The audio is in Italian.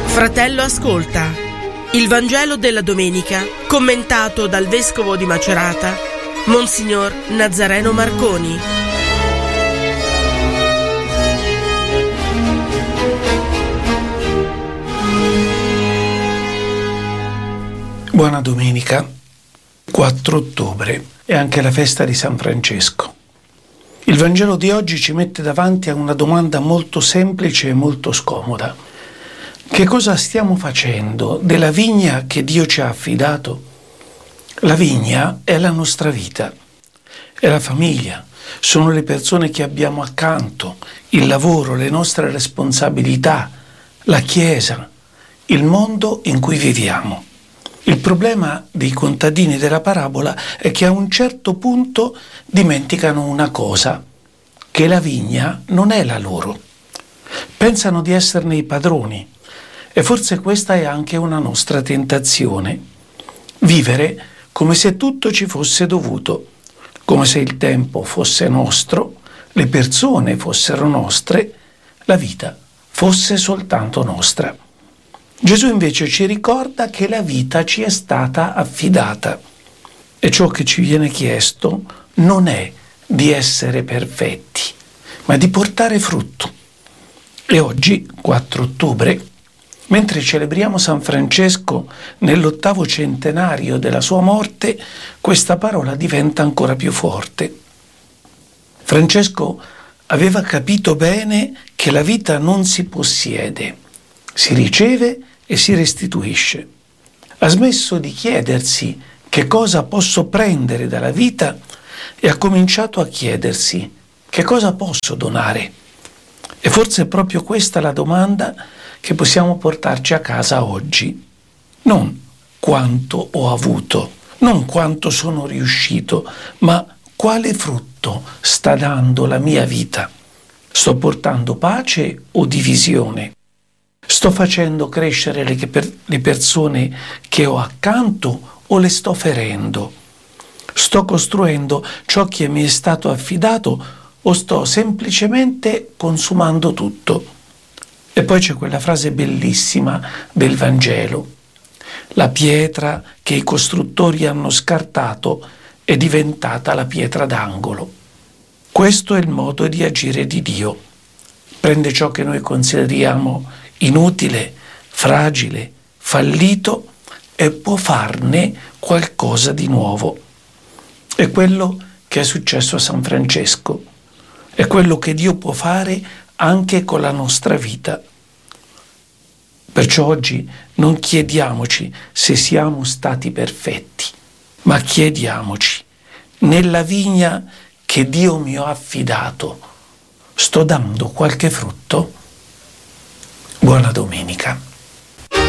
Fratello ascolta, il Vangelo della domenica commentato dal Vescovo di Macerata, Monsignor Nazareno Marconi. Buona domenica, 4 ottobre, è anche la festa di San Francesco. Il Vangelo di oggi ci mette davanti a una domanda molto semplice e molto scomoda. Che cosa stiamo facendo della vigna che Dio ci ha affidato? La vigna è la nostra vita, è la famiglia, sono le persone che abbiamo accanto, il lavoro, le nostre responsabilità, la Chiesa, il mondo in cui viviamo. Il problema dei contadini della parabola è che a un certo punto dimenticano una cosa, che la vigna non è la loro. Pensano di esserne i padroni. E forse questa è anche una nostra tentazione, vivere come se tutto ci fosse dovuto, come se il tempo fosse nostro, le persone fossero nostre, la vita fosse soltanto nostra. Gesù invece ci ricorda che la vita ci è stata affidata e ciò che ci viene chiesto non è di essere perfetti, ma di portare frutto. E oggi, 4 ottobre, mentre celebriamo San Francesco nell'8° centenario della sua morte, questa parola diventa ancora più forte. Francesco aveva capito bene che la vita non si possiede, si riceve e si restituisce. Ha smesso di chiedersi che cosa posso prendere dalla vita e ha cominciato a chiedersi che cosa posso donare. E forse è proprio questa la domanda che possiamo portarci a casa oggi. Non quanto ho avuto, non quanto sono riuscito, ma quale frutto sta dando la mia vita. Sto portando pace o divisione? Sto facendo crescere le persone che ho accanto o le sto ferendo? Sto costruendo ciò che mi è stato affidato o sto semplicemente consumando tutto? E poi c'è quella frase bellissima del Vangelo. La pietra che i costruttori hanno scartato è diventata la pietra d'angolo. Questo è il modo di agire di Dio. Prende ciò che noi consideriamo inutile, fragile, fallito e può farne qualcosa di nuovo. È quello che è successo a San Francesco. È quello che Dio può fare anche con la nostra vita. Perciò oggi non chiediamoci se siamo stati perfetti, ma chiediamoci, nella vigna che Dio mi ha affidato, sto dando qualche frutto? Buona domenica.